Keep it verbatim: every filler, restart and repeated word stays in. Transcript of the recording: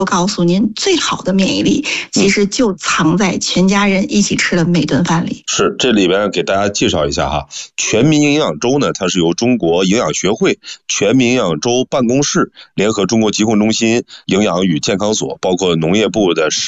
我告诉您，最好的免疫力其实就藏在全家人一起吃的每顿饭里。 是，这里边给大家介绍一下哈，全民营养周呢，它是由中国营养学会全民营养周办公室联合中国疾控中心、营养与健康所，包括农业部的